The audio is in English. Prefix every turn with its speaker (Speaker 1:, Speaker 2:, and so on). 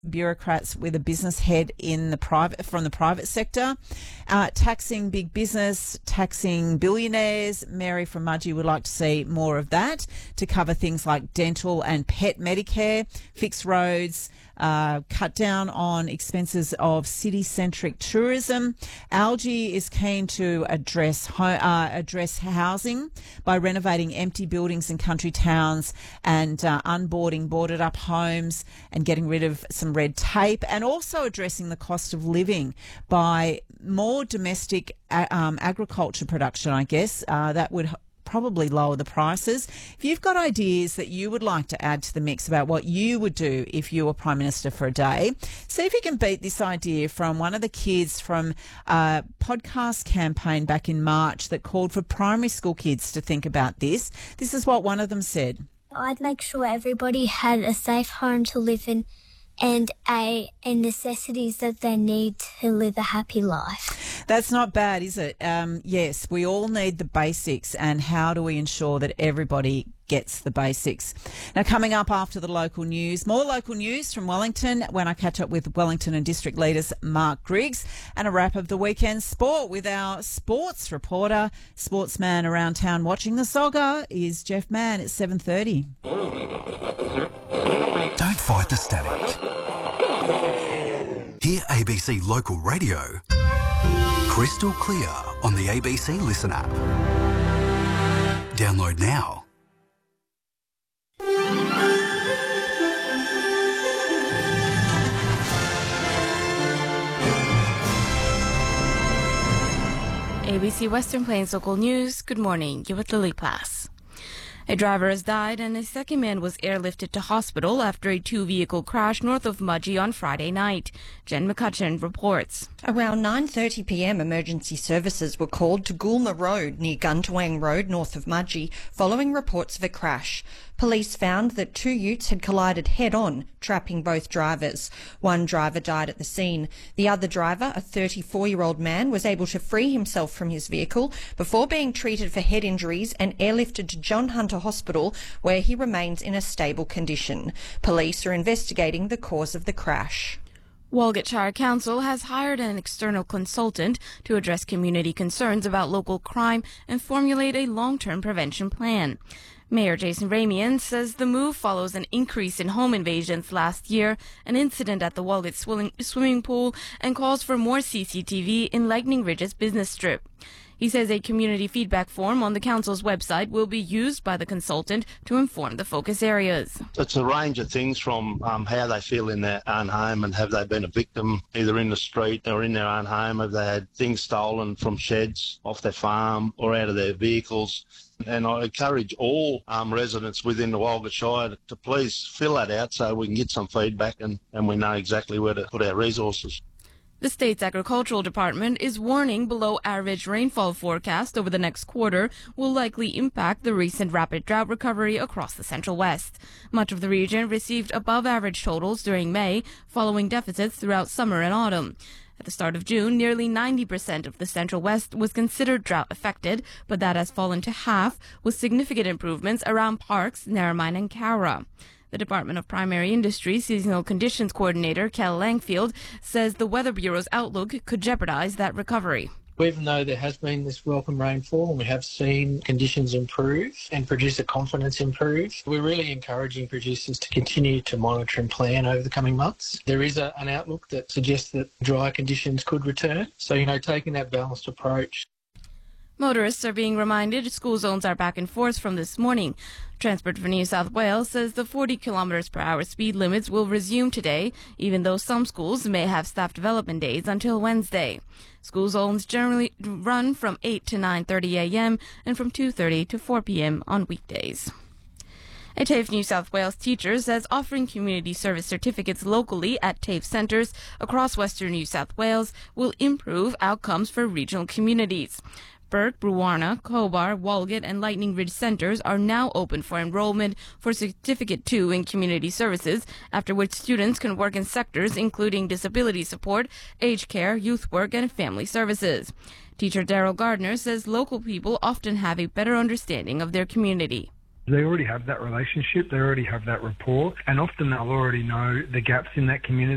Speaker 1: bureaucrats with a business head from the private sector, taxing big business, taxing billionaires. Mary from Mudgee would like to see more of that to cover things like dental and pet Medicare, fix roads, cut down on expenses of city-centric tourism. Algie is keen to address housing by renovating empty buildings in country towns and unboarding boarded-up homes and getting rid of some red tape, and also addressing the cost of living by more domestic agriculture production, I guess. That would probably lower the prices. If you've got ideas that you would like to add to the mix about what you would do if you were Prime Minister for a day, see if you can beat this idea from one of the kids from a podcast campaign back in March that called for primary school kids to think about this. This is what one of them said.
Speaker 2: I'd make sure everybody had a safe home to live in and necessities that they need to live a happy life.
Speaker 1: That's not bad, is it? Yes, we all need the basics, and how do we ensure that everybody gets the basics? Now, coming up after the local news, more local news from Wellington when I catch up with Wellington and District Leaders Mark Griggs, and a wrap of the weekend sport with our sports reporter, sportsman around town watching the soccer is Jeff Mann at 7:30.
Speaker 3: Don't fight the static. Hear ABC Local Radio crystal clear on the ABC Listen app. Download now.
Speaker 4: ABC Western Plains Local News. Good morning. You're with Lily Plass. A driver has died and a second man was airlifted to hospital after a two-vehicle crash north of Mudgee on Friday night. Jen McCutcheon reports.
Speaker 5: Around 9:30 p.m, emergency services were called to Goolma Road near Guntuang Road north of Mudgee following reports of a crash. Police found that two utes had collided head-on, trapping both drivers. One driver died at the scene. The other driver, a 34-year-old man, was able to free himself from his vehicle before being treated for head injuries and airlifted to John Hunter Hospital, where he remains in a stable condition. Police are investigating the cause of the crash.
Speaker 4: Walgett Shire Council has hired an external consultant to address community concerns about local crime and formulate a long-term prevention plan. Mayor Jason Ramian says the move follows an increase in home invasions last year, an incident at the Walgett swimming pool, and calls for more CCTV in Lightning Ridge's business strip. He says a community feedback form on the council's website will be used by the consultant to inform the focus areas.
Speaker 6: It's a range of things from how they feel in their own home, and have they been a victim either in the street or in their own home, have they had things stolen from sheds, off their farm or out of their vehicles. And I encourage all residents within the Walgett Shire to please fill that out so we can get some feedback and we know exactly where to put our resources.
Speaker 4: The state's agricultural department is warning below average rainfall forecast over the next quarter will likely impact the recent rapid drought recovery across the Central West. Much of the region received above average totals during May, following deficits throughout summer and autumn. At the start of June, nearly 90% of the Central West was considered drought-affected, but that has fallen to half, with significant improvements around Parkes, Narromine and Cowra. The Department of Primary Industry Seasonal Conditions Coordinator, Kel Langfield, says the Weather Bureau's outlook could jeopardize that recovery.
Speaker 7: Even though there has been this welcome rainfall and we have seen conditions improve and producer confidence improve, we're really encouraging producers to continue to monitor and plan over the coming months. There is an outlook that suggests that drier conditions could return. So, taking that balanced approach.
Speaker 4: Motorists are being reminded school zones are back in force from this morning. Transport for New South Wales says the 40 kilometers per hour speed limits will resume today, even though some schools may have staff development days until Wednesday. School zones generally run from 8 to 9:30 a.m. and from 2:30 to 4 p.m. on weekdays. A TAFE New South Wales teacher says offering community service certificates locally at TAFE centres across Western New South Wales will improve outcomes for regional communities. Burke, Brewarna, Cobar, Walgett and Lightning Ridge centres are now open for enrolment for Certificate 2 in Community Services, after which students can work in sectors including disability support, aged care, youth work and family services. Teacher Daryl Gardner says local people often have a better understanding of their community.
Speaker 8: They already have that relationship, they already have that rapport, and often they'll already know the gaps in that community.